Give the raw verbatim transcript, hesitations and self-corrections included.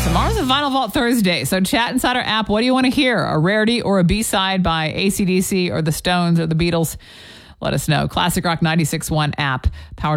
Tomorrow's a Vinyl Vault Thursday, so Chat Inside our app. What do you want to hear? A rarity or a B-side by A C D C or the Stones or the Beatles? Let us know. Classic Rock ninety-six point one app, powered